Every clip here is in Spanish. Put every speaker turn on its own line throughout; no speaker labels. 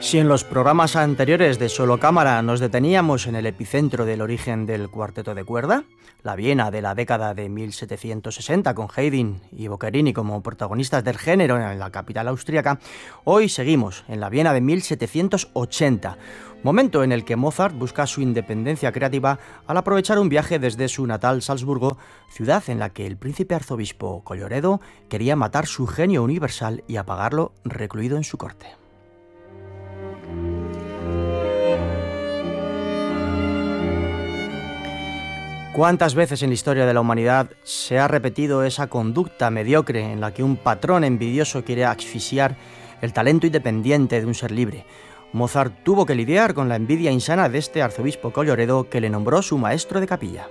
Si en los programas anteriores de Solo Cámara nos deteníamos en el epicentro del origen del cuarteto de cuerda, la Viena de la década de 1760 con Haydn y Boccherini como protagonistas del género en la capital austríaca, hoy seguimos en la Viena de 1780, momento en el que Mozart busca su independencia creativa al aprovechar un viaje desde su natal Salzburgo, ciudad en la que el príncipe arzobispo Colloredo quería matar su genio universal y apagarlo recluido en su corte. ¿Cuántas veces en la historia de la humanidad se ha repetido esa conducta mediocre en la que un patrón envidioso quiere asfixiar el talento independiente de un ser libre? Mozart tuvo que lidiar con la envidia insana de este arzobispo Colloredo que le nombró su maestro de capilla.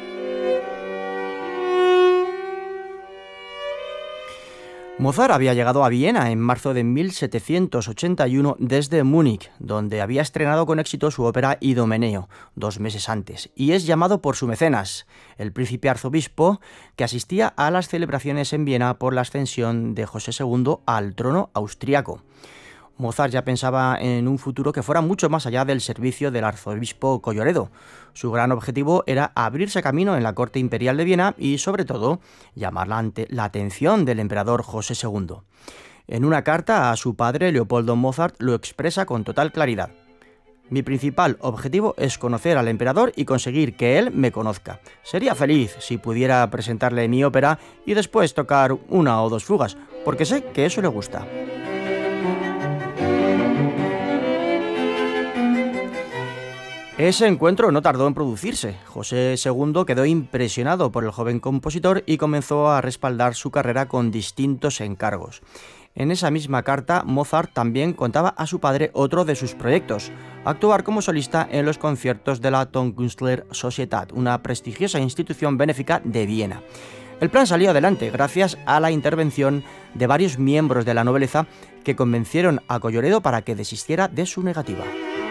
Mozart había llegado a Viena en marzo de 1781 desde Múnich, donde había estrenado con éxito su ópera Idomeneo 2 meses antes, y es llamado por su mecenas, el príncipe arzobispo, que asistía a las celebraciones en Viena por la ascensión de José II al trono austriaco. Mozart ya pensaba en un futuro que fuera mucho más allá del servicio del arzobispo Colloredo. Su gran objetivo era abrirse camino en la corte imperial de Viena y, sobre todo, llamar la atención del emperador José II. En una carta a su padre, Leopoldo Mozart, lo expresa con total claridad. Mi principal objetivo es conocer al emperador y conseguir que él me conozca. Sería feliz si pudiera presentarle mi ópera y después tocar 1 o 2 fugas, porque sé que eso le gusta. Ese encuentro no tardó en producirse. José II quedó impresionado por el joven compositor y comenzó a respaldar su carrera con distintos encargos. En esa misma carta, Mozart también contaba a su padre otro de sus proyectos, actuar como solista en los conciertos de la Tonkünstler Societät, una prestigiosa institución benéfica de Viena. El plan salió adelante gracias a la intervención de varios miembros de la nobleza que convencieron a Colloredo para que desistiera de su negativa.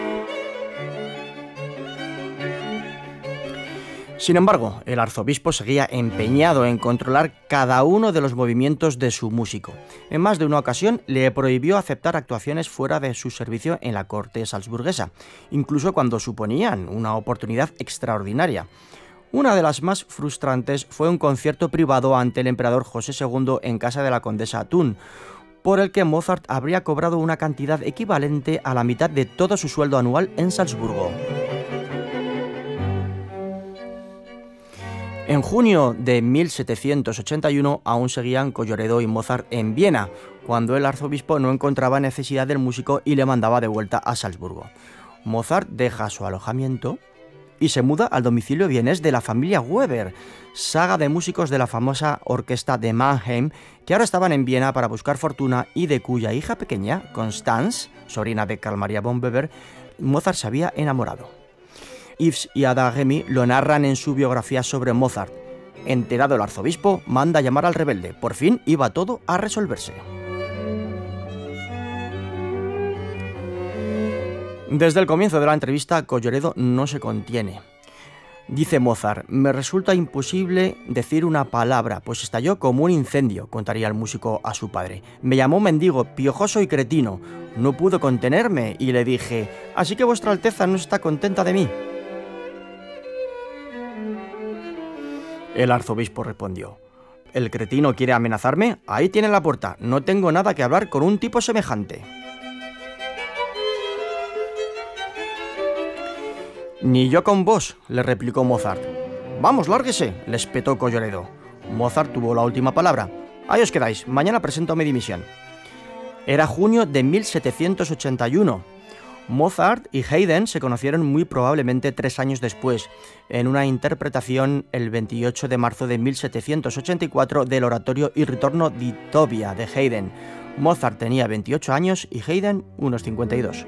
Sin embargo, el arzobispo seguía empeñado en controlar cada uno de los movimientos de su músico. En más de una ocasión le prohibió aceptar actuaciones fuera de su servicio en la corte salzburguesa, incluso cuando suponían una oportunidad extraordinaria. Una de las más frustrantes fue un concierto privado ante el emperador José II en casa de la condesa Thun, por el que Mozart habría cobrado una cantidad equivalente a la mitad de todo su sueldo anual en Salzburgo. En junio de 1781 aún seguían Colloredo y Mozart en Viena, cuando el arzobispo no encontraba necesidad del músico y le mandaba de vuelta a Salzburgo. Mozart deja su alojamiento y se muda al domicilio vienés de la familia Weber, saga de músicos de la famosa orquesta de Mannheim, que ahora estaban en Viena para buscar fortuna y de cuya hija pequeña, Constance, sobrina de Carl Maria von Weber, Mozart se había enamorado. Ives y Ada Gemi lo narran en su biografía sobre Mozart. Enterado el arzobispo, manda llamar al rebelde. Por fin iba todo a resolverse. Desde el comienzo de la entrevista, Colloredo no se contiene. Dice Mozart, me resulta imposible decir una palabra, pues estalló como un incendio, contaría el músico a su padre. Me llamó mendigo, piojoso y cretino. No pudo contenerme y le dije, así que vuestra Alteza no está contenta de mí. El arzobispo respondió, ¿el cretino quiere amenazarme? Ahí tiene la puerta, no tengo nada que hablar con un tipo semejante. Ni yo con vos, le replicó Mozart. Vamos, lárguese, le espetó Colloredo. Mozart tuvo la última palabra. Ahí os quedáis, mañana presento mi dimisión. Era junio de 1781. Mozart y Haydn se conocieron muy probablemente 3 años después, en una interpretación el 28 de marzo de 1784 del oratorio Il ritorno di Tobia de Haydn. Mozart tenía 28 años y Haydn unos 52.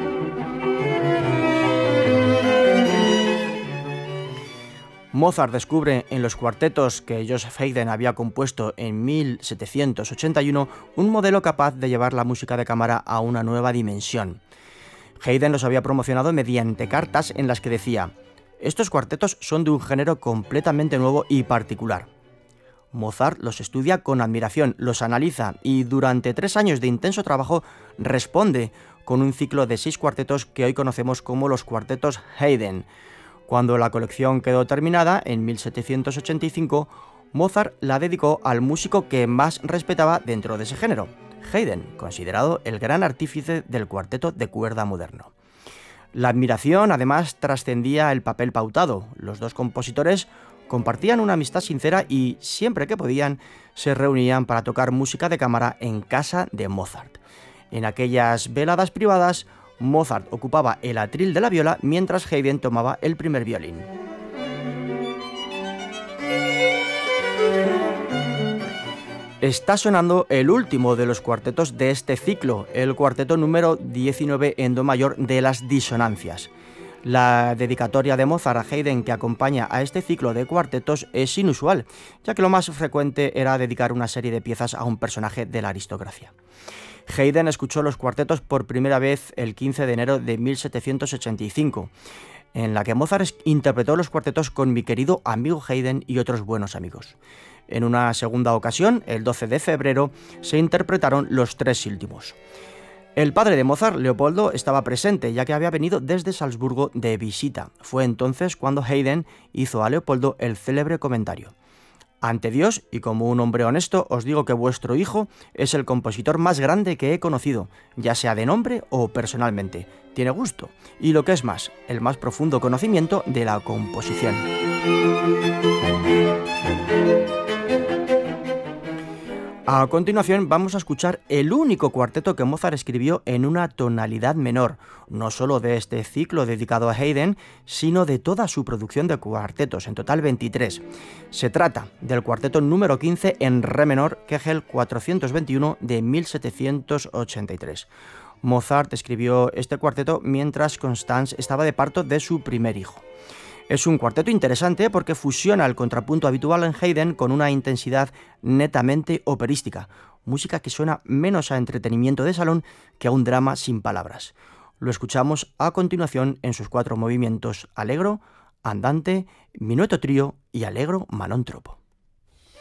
Mozart descubre en los cuartetos que Joseph Haydn había compuesto en 1781 un modelo capaz de llevar la música de cámara a una nueva dimensión. Haydn los había promocionado mediante cartas en las que decía: estos cuartetos son de un género completamente nuevo y particular. Mozart los estudia con admiración, los analiza y durante 3 años de intenso trabajo responde con un ciclo de 6 cuartetos que hoy conocemos como los cuartetos Haydn. Cuando la colección quedó terminada, en 1785, Mozart la dedicó al músico que más respetaba dentro de ese género, Haydn, considerado el gran artífice del cuarteto de cuerda moderno. La admiración, además, trascendía el papel pautado. Los dos compositores compartían una amistad sincera y, siempre que podían, se reunían para tocar música de cámara en casa de Mozart. En aquellas veladas privadas, Mozart ocupaba el atril de la viola mientras Haydn tomaba el primer violín. Está sonando el último de los cuartetos de este ciclo, el cuarteto número 19 en do mayor de las disonancias. La dedicatoria de Mozart a Haydn que acompaña a este ciclo de cuartetos es inusual, ya que lo más frecuente era dedicar una serie de piezas a un personaje de la aristocracia. Haydn escuchó los cuartetos por primera vez el 15 de enero de 1785, en la que Mozart interpretó los cuartetos con mi querido amigo Haydn y otros buenos amigos. En una segunda ocasión, el 12 de febrero, se interpretaron los 3 últimos. El padre de Mozart, Leopoldo, estaba presente, ya que había venido desde Salzburgo de visita. Fue entonces cuando Haydn hizo a Leopoldo el célebre comentario: «Ante Dios, y como un hombre honesto, os digo que vuestro hijo es el compositor más grande que he conocido, ya sea de nombre o personalmente. Tiene gusto, y lo que es más, el más profundo conocimiento de la composición». A continuación vamos a escuchar el único cuarteto que Mozart escribió en una tonalidad menor, no solo de este ciclo dedicado a Haydn, sino de toda su producción de cuartetos, en total 23. Se trata del cuarteto número 15 en re menor, Kegel 421 de 1783. Mozart escribió este cuarteto mientras Constance estaba de parto de su primer hijo. Es un cuarteto interesante porque fusiona el contrapunto habitual en Haydn con una intensidad netamente operística, música que suena menos a entretenimiento de salón que a un drama sin palabras. Lo escuchamos a continuación en sus 4 movimientos: allegro, andante, minueto trío y allegro manon troppo.